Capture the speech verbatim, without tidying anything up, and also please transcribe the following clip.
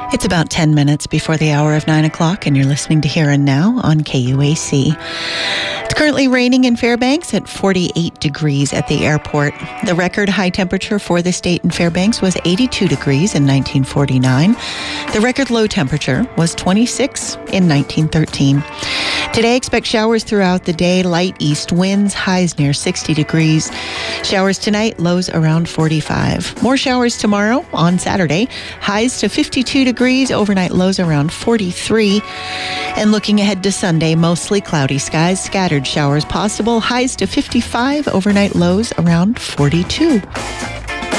It's about ten minutes before the hour of nine o'clock, and you're listening to Here and Now on K U A C. It's currently raining in Fairbanks at forty-eight degrees at the airport. The record high temperature for the state in Fairbanks was eighty-two degrees in nineteen forty-nine. The record low temperature was twenty-six in nineteen thirteen. Today, expect showers throughout the day, light east winds, highs near sixty degrees. Showers tonight, lows around forty-five. More showers tomorrow on Saturday, highs to fifty-two degrees, overnight lows around forty-three. And looking ahead to Sunday, mostly cloudy skies, scattered showers possible, highs to fifty-five, overnight lows around forty-two.